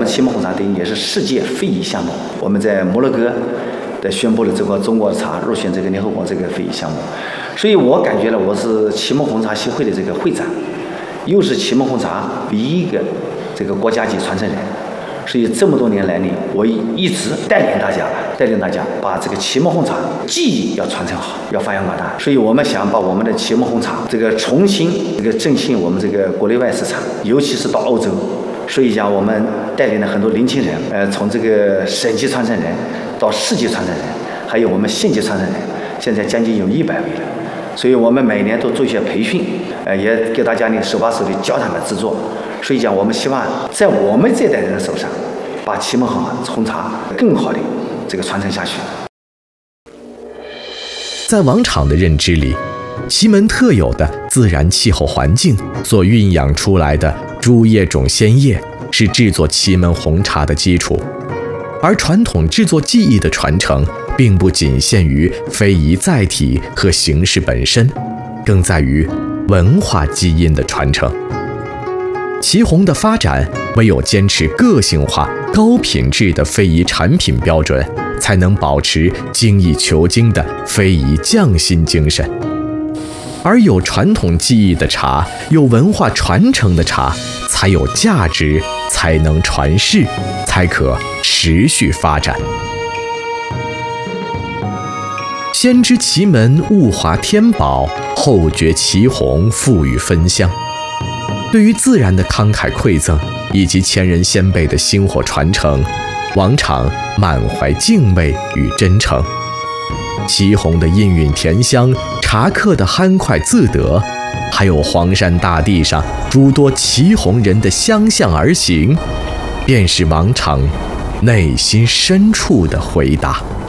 祁门红茶等于也是世界非遗项目。我们在摩洛哥的宣布了这个中国茶入选这个联合国这个非遗项目，所以我感觉呢，我是祁门红茶协会的这个会长，又是祁门红茶唯一一个这个国家级传承人。所以这么多年来呢，我一直带领大家把这个祁门红茶技艺要传承好，要发扬光大。所以我们想把我们的祁门红茶这个重新这个振兴我们这个国内外市场，尤其是到欧洲。所以讲，我们带领了很多年轻人，从这个省级传承人到市级传承人，还有我们县级传承人，现在将近有100位了。所以我们每年都做一些培训，也给大家呢手把手的教他们制作。所以讲，我们希望在我们这代人的手上，把祁门红茶更好的这个传承下去。 在王昶的认知里，祁门特有的自然气候环境所蕴养出来的竹叶种鲜叶，是制作祁门红茶的基础。而传统制作技艺的传承，并不仅限于非遗载体和形式本身，更在于文化基因的传承。祁红的发展，唯有坚持个性化、高品质的非遗产品标准，才能保持精益求精的非遗匠心精神。而有传统技艺的茶，有文化传承的茶，才有价值，才能传世，才可持续发展。先知祁门物华天宝，后觉祁红富裕芬香。对于自然的慷慨馈赠，以及前人先辈的薪火传承，王昶满怀敬畏与真诚。祁红的氤氲甜香，茶客的酣快自得，还有黄山大地上诸多祁红人的相向而行，便是王昶内心深处的回答。